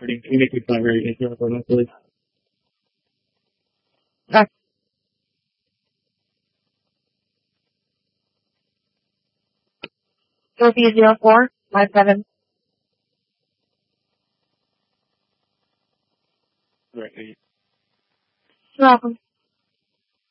recording. You make me sound very intellectual, honestly. Okay. Sophia 0457. Right. You're welcome.